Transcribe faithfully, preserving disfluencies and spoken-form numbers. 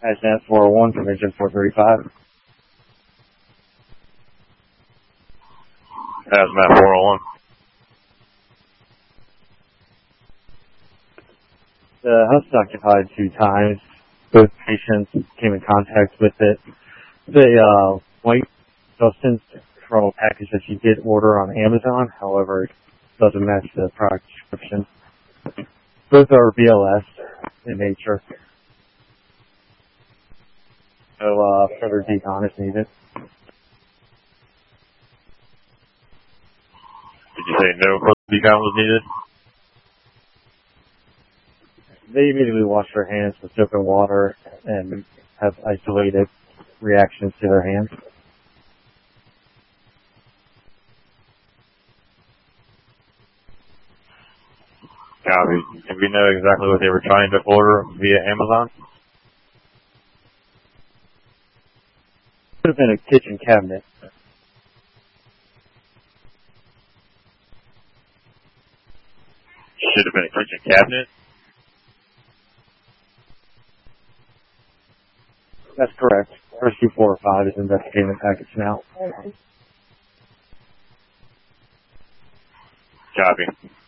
Hazmat four oh one, Convention four thirty-five. Hazmat four oh one. The house is occupied two times. Both patients came in contact with it. The uh, white substance from a package that you did order on Amazon, however, it doesn't match the product description. Both are B L S in nature. So uh, further decon is needed. Did you say no further decon was needed? They immediately wash their hands with soap and water and have isolated reactions to their hands. Copy. Do we know exactly what they were trying to order via Amazon? Could have been a kitchen cabinet. Should have been a kitchen cabinet? That's correct. Rescue four oh five is investigating the package now. Copy.